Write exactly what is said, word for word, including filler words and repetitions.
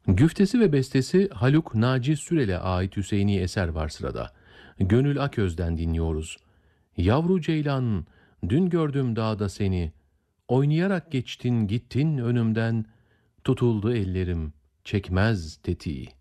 Güftesi ve bestesi Haluk Naci Sürel'e ait Hüseyini eser var sırada. Gönül Aköz'den dinliyoruz. Yavru ceylan, dün gördüm dağda seni. Oynayarak geçtin gittin önümden. Tutuldu ellerim, çekmez tetiği.